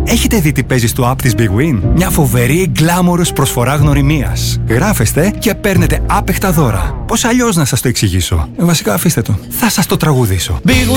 Έχετε δει τι παίζει στο app της Big Win? Μια φοβερή γκλάμορος προσφορά γνωριμίας. Γράφεστε και παίρνετε άπεχτα δώρα. Πώς αλλιώς να σας το εξηγήσω? Βασικά αφήστε το. Θα σας το τραγουδήσω. Big